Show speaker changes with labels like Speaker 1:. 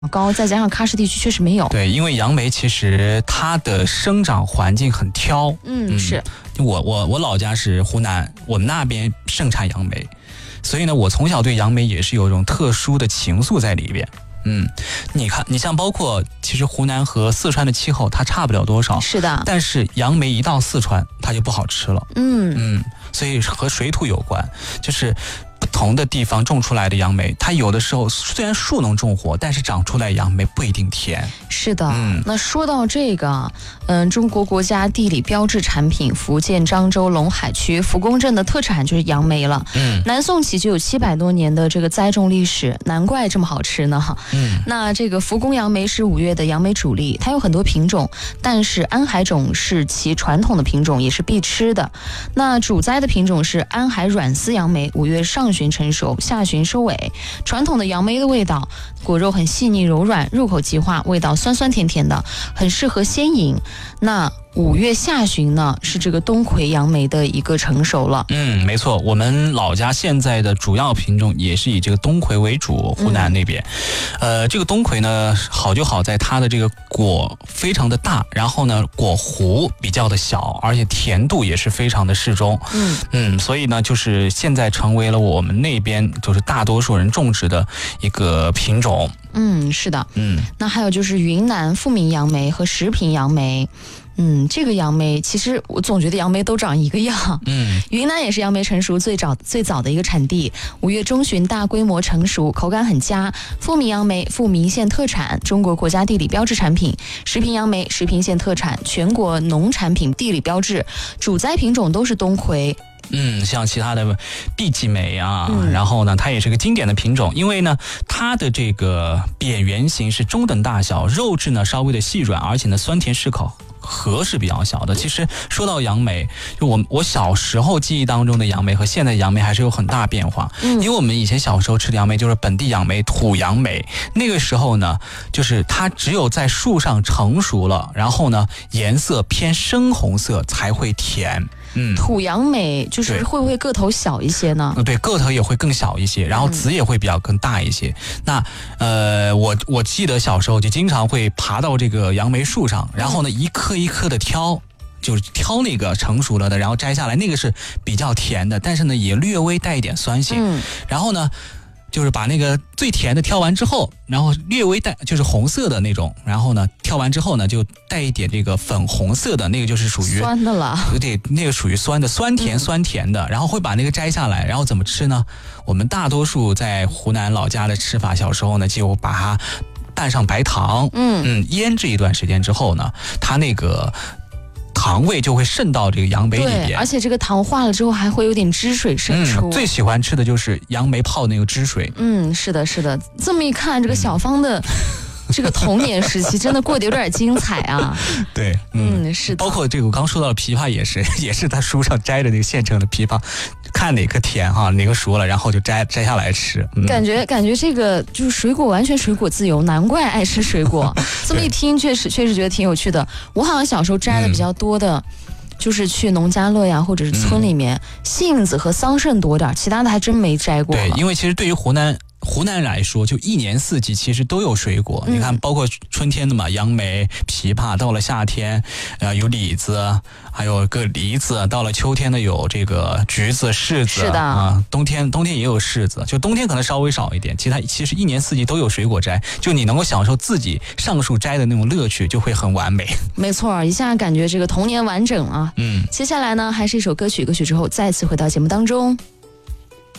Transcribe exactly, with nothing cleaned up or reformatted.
Speaker 1: 高，再加上喀什地区确实没有。
Speaker 2: 对，因为杨梅其实它的生长环境很挑。
Speaker 1: 嗯，是。
Speaker 2: 我我我老家是湖南，我们那边盛产杨梅，所以呢，我从小对杨梅也是有一种特殊的情愫在里边。嗯，你看，你像包括其实湖南和四川的气候它差不了多少，
Speaker 1: 是的。
Speaker 2: 但是杨梅一到四川，它就不好吃了。
Speaker 1: 嗯
Speaker 2: 嗯，所以和水土有关，就是不同的地方种出来的杨梅，它有的时候虽然树能种活，但是长出来杨梅不一定甜。
Speaker 1: 是的，嗯，那说到这个，嗯，中国国家地理标志产品福建漳州龙海区福公镇的特产就是杨梅了。嗯，南宋起就有七百多年的这个栽种历史，难怪这么好吃呢。嗯，那这个福公杨梅是五月的杨梅主力，它有很多品种，但是安海种是其传统的品种，也是必吃的。那主栽的品种是安海软丝杨梅，五月上旬成熟，下旬收尾。传统的杨梅的味道，果肉很细腻柔软，入口即化，味道酸酸甜甜的，很适合鲜饮。那五月下旬呢，是这个冬葵杨梅的一个成熟了。
Speaker 2: 嗯，没错，我们老家现在的主要品种也是以这个冬葵为主，湖南那边。嗯、呃，这个冬葵呢，好就好在它的这个果非常的大，然后呢，果核比较的小，而且甜度也是非常的适中。嗯嗯，所以呢，就是现在成为了我们那边就是大多数人种植的一个品种。
Speaker 1: 嗯，是的。嗯，那还有就是云南富民杨梅和石屏杨梅。嗯，这个杨梅其实我总觉得杨梅都长一个样。嗯，云南也是杨梅成熟最早最早的一个产地，五月中旬大规模成熟，口感很佳。富民杨梅，富民县特产，中国国家地理标志产品；石屏杨梅，石屏县特产，全国农产品地理标志。主栽品种都是冬葵。
Speaker 2: 嗯，像其他的碧鸡梅啊、嗯，然后呢，它也是个经典的品种，因为呢，它的这个扁圆形是中等大小，肉质呢稍微的细软，而且呢酸甜适口。核是比较小的。其实说到杨梅，就我我小时候记忆当中的杨梅和现在杨梅还是有很大变化。嗯，因为我们以前小时候吃的杨梅就是本地杨梅、土杨梅，那个时候呢，就是它只有在树上成熟了，然后呢颜色偏深红色才会甜。
Speaker 1: 嗯，土杨梅就是会不会个头小一些呢？
Speaker 2: 对，个头也会更小一些，然后籽也会比较更大一些。嗯、那呃，我我记得小时候就经常会爬到这个杨梅树上，然后呢一颗一颗的挑，就是挑那个成熟了的，然后摘下来，那个是比较甜的，但是呢也略微带一点酸性。嗯，然后呢。就是把那个最甜的挑完之后，然后略微带就是红色的那种，然后呢挑完之后呢就带一点这个粉红色的那个就是属于
Speaker 1: 酸的了，
Speaker 2: 对，那个属于酸的，酸甜酸甜的，然后会把那个摘下来，然后怎么吃呢？我们大多数在湖南老家的吃法，小时候呢就把它拌上白糖，嗯嗯，腌制一段时间之后呢，它那个。糖味就会渗到这个杨梅里边，
Speaker 1: 对，而且这个糖化了之后还会有点汁水渗出、
Speaker 2: 嗯。最喜欢吃的就是杨梅泡那个汁水。
Speaker 1: 嗯，是的，是的。这么一看，这个小芳的这个童年时期真的过得有点精彩啊。
Speaker 2: 对，嗯，
Speaker 1: 嗯是的。
Speaker 2: 包括这个我刚说到的枇杷也是，也是他书上摘的那个现成的枇杷。看哪个甜哈，哪个熟了，然后就摘摘下来吃。嗯、
Speaker 1: 感觉感觉这个就是水果完全水果自由，难怪爱吃水果。这么一听，确实确实觉得挺有趣的。我好像小时候摘的比较多的，嗯、就是去农家乐呀，或者是村里面，嗯、杏子和桑葚多点，其他的还真没摘过。
Speaker 2: 对，因为其实对于湖南。湖南来说，就一年四季其实都有水果。嗯、你看，包括春天的嘛，杨梅、枇杷；到了夏天，呃，有李子，还有个梨子；到了秋天呢，有这个橘子、柿子。
Speaker 1: 是的
Speaker 2: 啊，冬天冬天也有柿子，就冬天可能稍微少一点。其他其实一年四季都有水果摘，就你能够享受自己上树摘的那种乐趣，就会很完美。
Speaker 1: 没错，一下感觉这个童年完整啊。嗯，接下来呢，还是一首歌曲，歌曲之后再次回到节目当中。